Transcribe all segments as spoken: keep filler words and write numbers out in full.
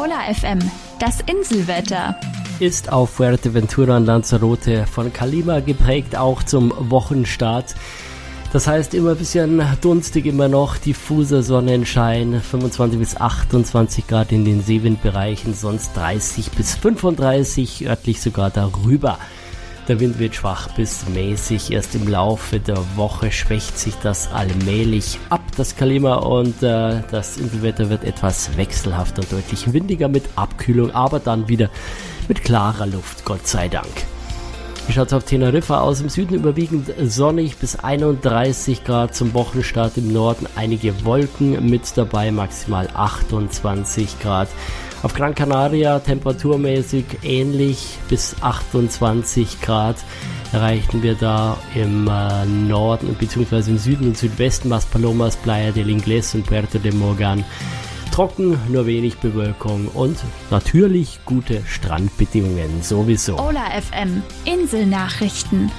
Hola F M, das Inselwetter. Ist auf Fuerteventura und Lanzarote von Kalima geprägt, auch zum Wochenstart. Das heißt, immer ein bisschen dunstig, immer noch diffuser Sonnenschein, fünfundzwanzig bis achtundzwanzig Grad in den Seewindbereichen, sonst dreißig bis fünfunddreißig, örtlich sogar darüber. Der Wind wird schwach bis mäßig, erst im Laufe der Woche schwächt sich das allmählich ab, das Kalima, und äh, das Inselwetter wird etwas wechselhafter, deutlich windiger mit Abkühlung, aber dann wieder mit klarer Luft, Gott sei Dank. Wie schaut es auf Teneriffa aus? Im Süden überwiegend sonnig bis einunddreißig Grad, zum Wochenstart im Norden einige Wolken mit dabei, maximal achtundzwanzig Grad. Auf Gran Canaria temperaturmäßig ähnlich, bis achtundzwanzig Grad erreichten wir da im äh, Norden bzw. im Süden und Südwesten, Maspalomas, Playa del Ingles und Puerto de Morgan. Trocken, nur wenig Bewölkung und natürlich gute Strandbedingungen sowieso. Hola F M, Inselnachrichten.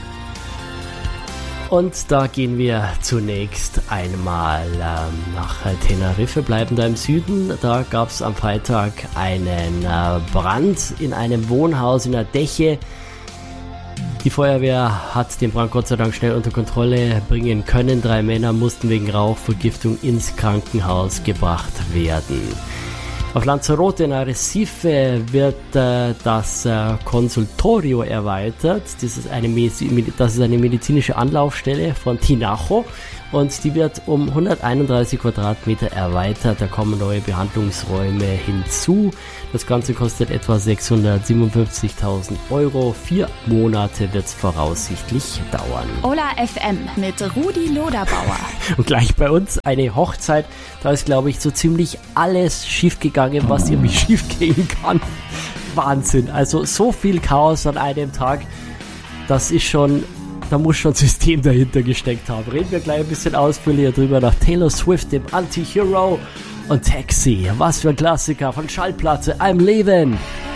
Und da gehen wir zunächst einmal ähm, nach Tenerife, bleiben da im Süden. Da gab es am Freitag einen äh, Brand in einem Wohnhaus in der Däche. Die Feuerwehr hat den Brand Gott sei Dank schnell unter Kontrolle bringen können. Drei Männer mussten wegen Rauchvergiftung ins Krankenhaus gebracht werden. Auf Lanzarote in Arrecife wird äh, das äh, Consultorio erweitert. Das ist, eine, das ist eine medizinische Anlaufstelle von Tinajo und die wird um hunderteinunddreißig Quadratmeter erweitert. Da kommen neue Behandlungsräume hinzu. Das Ganze kostet etwa sechshundertsiebenundfünfzigtausend Euro. Vier Monate wird es voraussichtlich dauern. Hola F M mit Rudi Loderbauer. Und gleich bei uns eine Hochzeit. Da ist, glaube ich, so ziemlich alles schiefgegangen, was irgendwie schief gehen kann. Wahnsinn. Also so viel Chaos an einem Tag. Das ist schon, da muss schon ein System dahinter gesteckt haben. Reden wir gleich ein bisschen ausführlicher drüber nach Taylor Swift, dem Anti-Hero und Taxi. Was für ein Klassiker von Schallplatte. I'm Leaving.